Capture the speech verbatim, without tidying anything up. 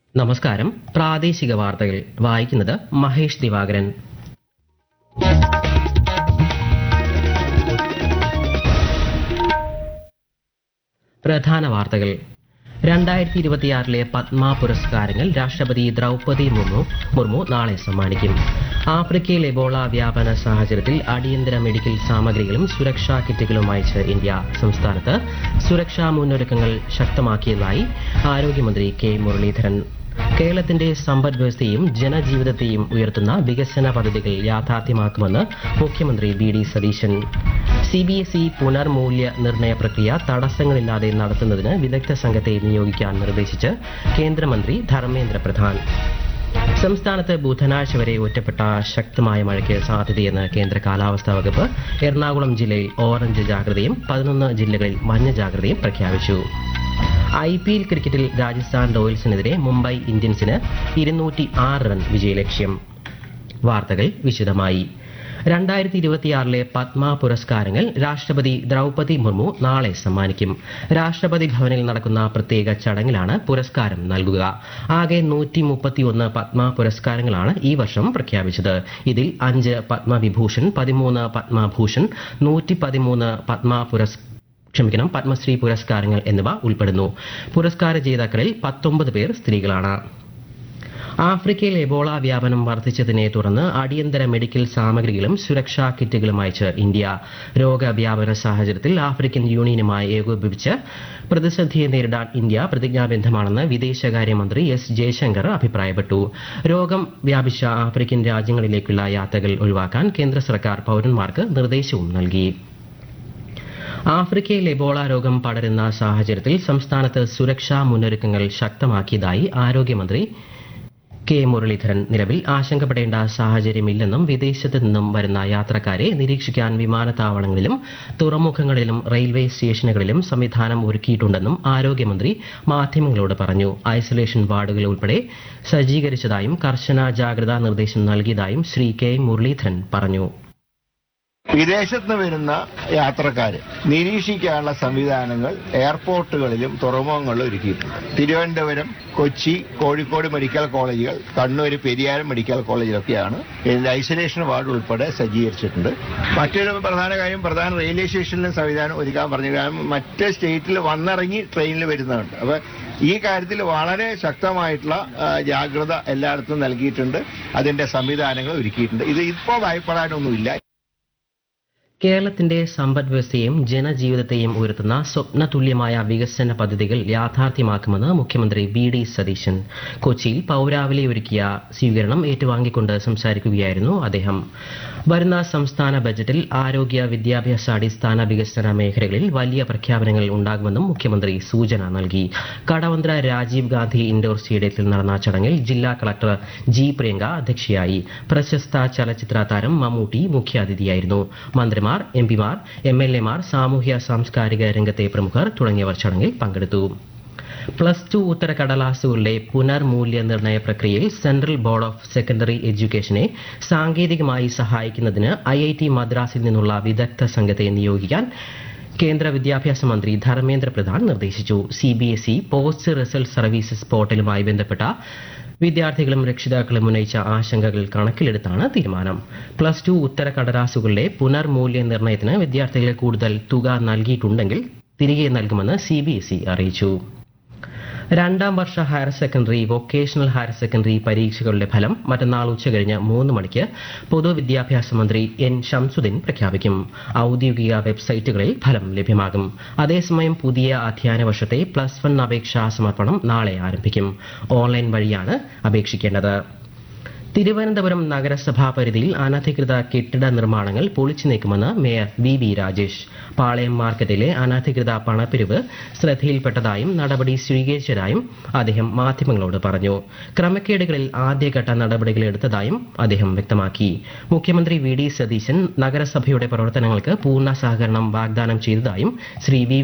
നമസ്കാരം. പ്രാദേശിക വാർത്തകൾ വായിക്കുന്നത് മഹേഷ് ദിവാകരൻ. പ്രധാന വാർത്തകൾ. രണ്ടായിരത്തി ഇരുപത്തിയാറിലെ പത്മ പുരസ്കാരങ്ങൾ രാഷ്ട്രപതി ദ്രൗപദി മുർമു മുർമു നാളെ സമ്മാനിക്കും. ആഫ്രിക്കയിൽ എബോള വ്യാപന സാഹചര്യത്തിൽ അടിയന്തര മെഡിക്കൽ സാമഗ്രികളും സുരക്ഷാ കിറ്റുകളും അയച്ച് ഇന്ത്യ. സംസ്ഥാനത്ത് സുരക്ഷാ മുന്നൊരുക്കങ്ങൾ ശക്തമാക്കിയതായി ആരോഗ്യമന്ത്രി കെ മുരളീധരൻ. കേരളത്തിന്റെ സമ്പദ് വ്യവസ്ഥയെയും ജനജീവിതത്തെയും ഉയർത്തുന്ന വികസന പദ്ധതികൾ യാഥാർത്ഥ്യമാക്കുമെന്ന് മുഖ്യമന്ത്രി V D Satheesan. C B S E പുനർമൂല്യ നിർണയ പ്രക്രിയ തടസ്സങ്ങളില്ലാതെ നടത്തുന്നതിന് വിദഗ്ധ സംഘത്തെ നിയോഗിക്കാൻ നിർദ്ദേശിച്ച് കേന്ദ്രമന്ത്രി ധർമ്മേന്ദ്ര പ്രധാൻ. സംസ്ഥാനത്ത് ബുധനാഴ്ച വരെ ഒറ്റപ്പെട്ട ശക്തമായ മഴയ്ക്ക് സാധ്യതയെന്ന് കേന്ദ്ര കാലാവസ്ഥാ വകുപ്പ്. എറണാകുളം ജില്ലയിൽ ഓറഞ്ച് ജാഗ്രതയും പതിനൊന്ന് ജില്ലകളിൽ മഞ്ഞ ജാഗ്രതയും പ്രഖ്യാപിച്ചു. ഐ പി എൽ ക്രിക്കറ്റിൽ രാജസ്ഥാൻ റോയൽസിനെതിരെ മുംബൈ ഇന്ത്യൻസിന് ഇരുന്നൂറ്റി ആറ് റൺ വിജയലക്ഷ്യം. വാർത്തകൾ വിശദമായി. രണ്ടായിരത്തി ഇരുപത്തിയാറിലെ പത്മ പുരസ്കാരങ്ങൾ രാഷ്ട്രപതി ദ്രൗപദി മുർമു നാളെ സമ്മാനിക്കും. രാഷ്ട്രപതി ഭവനിൽ നടക്കുന്ന പ്രത്യേക ചടങ്ങിലാണ് പുരസ്കാരം നൽകുക. ആകെ നൂറ്റി മുപ്പത്തിയൊന്ന് പത്മ പുരസ്കാരങ്ങളാണ് ഈ വർഷം പ്രഖ്യാപിച്ചത്. ഇതിൽ അഞ്ച് പത്മവിഭൂഷൺ, പതിമൂന്ന് പത്മഭൂഷൺ, നൂറ്റി പതിമൂന്ന് പത്മ പുരസ്കാരം ക്ഷമിക്കണം പത്മശ്രീ പുരസ്കാരങ്ങൾ എന്നിവ ഉൾപ്പെടുന്നു. പുരസ്കാര ജേതാക്കളിൽ പത്തൊമ്പത് പേർ സ്ത്രീകളാണ്. ആഫ്രിക്കയിൽ എബോള വ്യാപനം വർദ്ധിച്ചതിനെ തുടർന്ന് അടിയന്തര മെഡിക്കൽ സാമഗ്രികളും സുരക്ഷാ കിറ്റുകളും അയച്ച് ഇന്ത്യ. രോഗവ്യാപന സാഹചര്യത്തിൽ ആഫ്രിക്കൻ യൂണിയനുമായി ഏകോപിപ്പിച്ച് പ്രതിസന്ധിയെ നേരിടാൻ ഇന്ത്യ പ്രതിജ്ഞാബദ്ധമാണെന്ന് വിദേശകാര്യമന്ത്രി എസ് ജയശങ്കർ അഭിപ്രായപ്പെട്ടു. രോഗം വ്യാപിച്ച ആഫ്രിക്കൻ രാജ്യങ്ങളിലേക്കുള്ള യാത്രകൾ ഒഴിവാക്കാൻ കേന്ദ്ര സർക്കാർ പൌരന്മാർക്ക് നിർദ്ദേശവും നൽകി. ആഫ്രിക്കയിൽ എബോള രോഗം പടരുന്ന സാഹചര്യത്തിൽ സംസ്ഥാനത്ത് സുരക്ഷാ മുന്നൊരുക്കങ്ങൾ ശക്തമാക്കിയതായി ആരോഗ്യമന്ത്രി കെ മുരളീധരൻ. നിലവിൽ ആശങ്കപ്പെടേണ്ട സാഹചര്യമില്ലെന്നും വിദേശത്ത് നിന്നും വരുന്ന യാത്രക്കാരെ നിരീക്ഷിക്കാൻ വിമാനത്താവളങ്ങളിലും തുറമുഖങ്ങളിലും റെയിൽവേ സ്റ്റേഷനുകളിലും സംവിധാനം ഒരുക്കിയിട്ടുണ്ടെന്നും ആരോഗ്യമന്ത്രി മാധ്യമങ്ങളോട് പറഞ്ഞു. ഐസൊലേഷൻ വാർഡുകൾ ഉൾപ്പെടെ സജ്ജീകരിച്ചതായും കർശന ജാഗ്രതാ നിർദ്ദേശം നൽകിയതായും ശ്രീ കെ മുരളീധരൻ പറഞ്ഞു. വിദേശത്ത് നിന്ന് വരുന്ന യാത്രക്കാരെ നിരീക്ഷിക്കാനുള്ള സംവിധാനങ്ങൾ എയർപോർട്ടുകളിലും തുറമുഖങ്ങളിലും ഒരുക്കിയിട്ടുണ്ട്. തിരുവനന്തപുരം, കൊച്ചി, കോഴിക്കോട് മെഡിക്കൽ കോളേജുകൾ, Kannur Pariyaram medical കോളേജിലൊക്കെയാണ് isolation ward ഉൾപ്പെടെ സജ്ജീകരിച്ചിട്ടുണ്ട്. മറ്റൊരു പ്രധാന കാര്യം, പ്രധാന റെയിൽവേ സ്റ്റേഷനിലും സംവിധാനം ഒരുക്കാൻ പറഞ്ഞു. കാരണം മറ്റ് സ്റ്റേറ്റിൽ വന്നിറങ്ങി ട്രെയിനിൽ വരുന്നുണ്ട്. അപ്പൊ ഈ കാര്യത്തിൽ വളരെ ശക്തമായിട്ടുള്ള ജാഗ്രത എല്ലായിടത്തും നൽകിയിട്ടുണ്ട്. അതിന്റെ സംവിധാനങ്ങൾ ഒരുക്കിയിട്ടുണ്ട്. ഇത് ഇപ്പോൾ ഭയപ്പെടാനൊന്നുമില്ല. കേരളത്തിന്റെ സമ്പദ് വ്യവസ്ഥയെയും ജനജീവിതത്തെയും ഉയർത്തുന്ന സ്വപ്നതുല്യമായ വികസന പദ്ധതികൾ യാഥാർത്ഥ്യമാക്കുമെന്ന് മുഖ്യമന്ത്രി വി ഡി സതീശൻ. കൊച്ചിയിൽ പൌരാവലി ഒരുക്കിയ സ്വീകരണം ഏറ്റുവാങ്ങിക്കൊണ്ട് സംസാരിക്കുകയായിരുന്നു അദ്ദേഹം. വരുന്ന സംസ്ഥാന ബജറ്റിൽ ആരോഗ്യ, വിദ്യാഭ്യാസ, അടിസ്ഥാന വികസന മേഖലകളിൽ വലിയ പ്രഖ്യാപനങ്ങൾ ഉണ്ടാകുമെന്നും മുഖ്യമന്ത്രി സൂചന നൽകി. കടവന്ത്ര രാജീവ് ഗാന്ധി ഇൻഡോർ സ്റ്റേഡിയത്തിൽ നടന്ന ചടങ്ങിൽ ജില്ലാ കളക്ടർ ജി പ്രിയങ്ക അധ്യക്ഷയായി. പ്രശസ്ത ചലച്ചിത്ര താരം മമ്മൂട്ടി മുഖ്യാതിഥിയായിരുന്നു. മന്ത്രിമാർ, എം പിമാർ, എം എൽ എമാർ, സാമൂഹ്യ സാംസ്കാരിക രംഗത്തെ പ്രമുഖർ തുടങ്ങിയവർ ചടങ്ങിൽ പങ്കെടുത്തു. പ്ലസ് ടു ഉത്തരക്കടലാസുകളുടെ പുനർമൂല്യനിർണയ പ്രക്രിയയിൽ സെൻട്രൽ ബോർഡ് ഓഫ് സെക്കൻഡറി എഡ്യൂക്കേഷനെ സാങ്കേതികമായി സഹായിക്കുന്നതിന് ഐ ഐ ടി മദ്രാസിൽ നിന്നുള്ള വിദഗ്ധ സംഘത്തെ നിയോഗിക്കാൻ കേന്ദ്ര വിദ്യാഭ്യാസ മന്ത്രി ധർമ്മേന്ദ്ര പ്രധാൻ നിർദ്ദേശിച്ചു. C B S E post result services പോർട്ടലുമായി ബന്ധപ്പെട്ട വിദ്യാർത്ഥികളും രക്ഷിതാക്കളും ഉന്നയിച്ച ആശങ്കകൾ കണക്കിലെടുത്താണ് തീരുമാനം. പ്ലസ് ടു ഉത്തരക്കടലാസുകളുടെ പുനർമൂല്യനിർണയത്തിന് വിദ്യാർത്ഥികൾ കൂടുതൽ തുക നൽകിയിട്ടുണ്ടെങ്കിൽ തിരികെ നൽകുമെന്ന് സി ബി എസ് ഇ അറിയിച്ചു. രണ്ടാം വർഷ higher secondary, vocational higher secondary പരീക്ഷകളുടെ ഫലം മറ്റന്നാൾ ഉച്ചകഴിഞ്ഞ് മൂന്ന് മണിക്ക് പൊതുവിദ്യാഭ്യാസ മന്ത്രി എൻ ശംസുദ്ദീൻ പ്രഖ്യാപിക്കും. ഔദ്യോഗിക വെബ്സൈറ്റുകളിൽ ഫലം ലഭ്യമാകും. അതേസമയം പുതിയ അധ്യയന വർഷത്തെ പ്ലസ് വൺ അപേക്ഷാ സമർപ്പണം നാളെ ആരംഭിക്കും. ഓൺലൈൻ വഴിയാണ് അപേക്ഷിക്കേണ്ടത്. തിരുവനന്തപുരം നഗരസഭാ പരിധിയിൽ അനധികൃത കെട്ടിട നിർമ്മാണങ്ങൾ പൊളിച്ചു നീക്കുമെന്ന് മേയർ വി വി രാജേഷ്. പാളയം മാർക്കറ്റിലെ അനധികൃത പണപ്പിരിവ് ശ്രദ്ധയിൽപ്പെട്ടതായും നടപടി സ്വീകരിച്ചതായും അദ്ദേഹം മാധ്യമങ്ങളോട് പറഞ്ഞു. ക്രമക്കേടുകളിൽ ആദ്യഘട്ട നടപടികൾ എടുത്തതായും അദ്ദേഹം വ്യക്തമാക്കി. മുഖ്യമന്ത്രി വി ഡി സതീശൻ നഗരസഭയുടെ പ്രവർത്തനങ്ങൾക്ക് പൂർണ്ണ സഹകരണം വാഗ്ദാനം ചെയ്തതായും ശ്രീ വി